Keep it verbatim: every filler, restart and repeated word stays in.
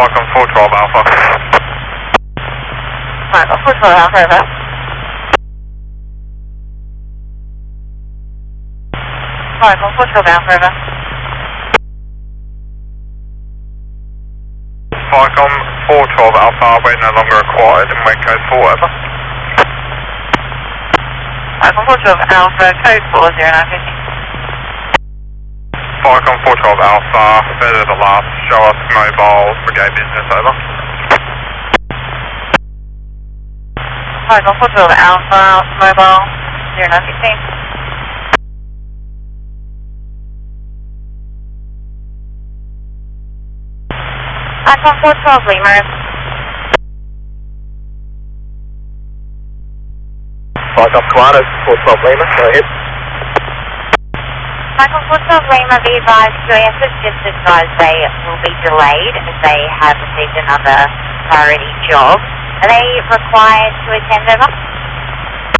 Falcon four twelve Alpha. Falcon four twelve Alpha, over. Falcon four twelve Alpha, over. Falcon four twelve Alpha, we're no longer required in wind code four, over. Falcon four twelve Alpha, code four zero nine fifty. Falcon four twelve Alpha, better the last, show us mobile brigade business, over. Falcon four twelve Alpha, mobile zero nine fifteen. Falcon four twelve Lima. Falcon Kiwanis, four twelve Lima, go ahead. Falcon four twelve Lima, be advised, Julius just advised they will be delayed as they have received another priority job. Are they required to attend, over?